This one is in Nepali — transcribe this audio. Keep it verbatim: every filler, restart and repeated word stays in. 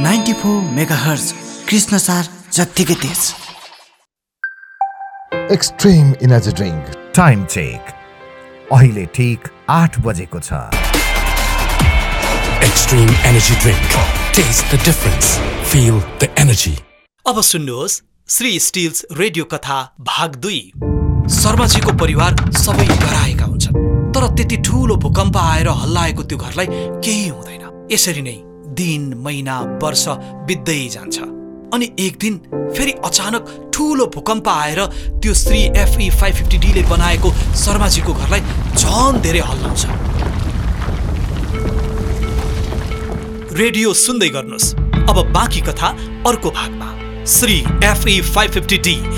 नाइन्टी फोर मेगाहर्ज कृष्णसार जत्तिकै तेज। Extreme energy drink time check अहिले ठीक आठ बजेको छ। Extreme Energy Drink. Taste the difference. Feel the energy. अब सुन्नुहोस् श्री स्टिल्स रेडियो कथा भाग दुई। शर्माजीको परिवार सबै डराएका हुन्छन्, तर त्यति ठूलो भूकम्प आएर हल्लाएको त्यो घरलाई केही हुँदैन। यसरी नै दिन महिना वर्ष बित्दै जान्छ अनि एक दिन फेरि अचानक ठूलो भूकम्प आएर त्यो Shri FE five fifty D ले बनाएको शर्माजीको घरलाई झन धेरै हल्लाउँछ। रेडियो सुन्दै गर्नुहोस्। अब बाँकी कथा अर्को भागमा। Shri FE five fifty D